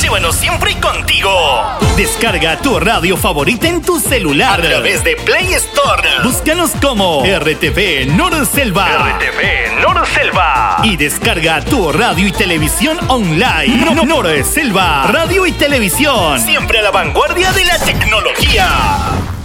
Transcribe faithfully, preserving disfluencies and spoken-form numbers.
llévanos siempre contigo. Descarga tu radio favorita en tu celular a través de Play Store. Búscanos como R T V Norselva. R T V Norselva. Y descarga tu radio y televisión online. No, no, Norselva. Radio y televisión. Siempre a la vanguardia de la tecnología.